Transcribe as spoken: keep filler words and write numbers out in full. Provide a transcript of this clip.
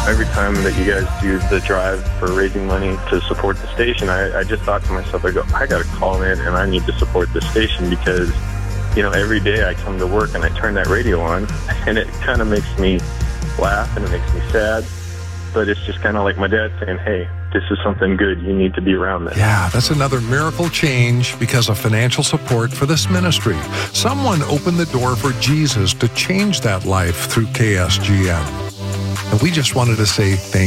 Every time that you guys do the drive for raising money to support the station, I, I just thought to myself, I go, I got to call in and I need to support the station because, you know, every day I come to work and I turn that radio on and it kind of makes me laugh and it makes me sad. But it's just kind of like my dad saying, hey, this is something good. You need to be around this. Yeah, that's another miracle change because of financial support for this ministry. Someone opened the door for Jesus to change that life through K S G N. And we just wanted to say thank you.